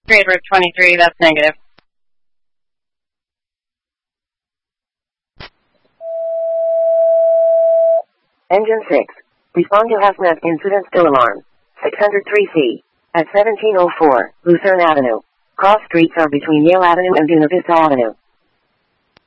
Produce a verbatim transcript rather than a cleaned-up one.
Grade root twenty-three, that's negative. Engine six. Respond to hazmat incident still alarm. six oh three C. At seventeen oh four, Lucerne Avenue. Cross streets are between Yale Avenue and Buena Vista Avenue.